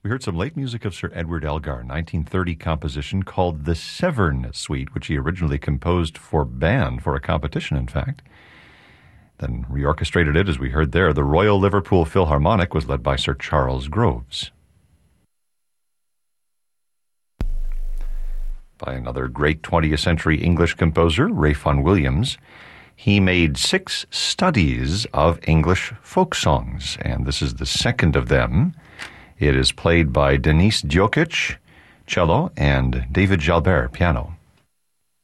We heard some late music of Sir Edward Elgar, 1930 composition called the Severn Suite, which he originally composed for band, for a competition, in fact. Then reorchestrated it, as we heard there. The Royal Liverpool Philharmonic was led by Sir Charles Groves. By another great 20th century English composer, Ralph Vaughan Williams. He made 6 studies of English folk songs, and this is the second of them. It is played by Denis Djokic, cello, and David Jalbert, piano.